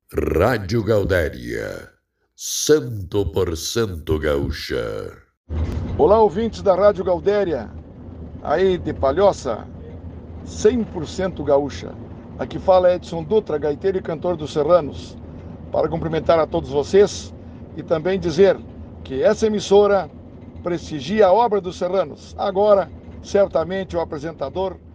Rádio Gaudéria, 100% gaúcha. Olá, ouvintes da Rádio Gaudéria, aí de Palhoça, 100% gaúcha. Aqui fala Edson Dutra, gaiteiro e cantor dos Serranos, para cumprimentar a todos vocês e também dizer que essa emissora prestigia a obra dos Serranos. Agora, certamente, o apresentador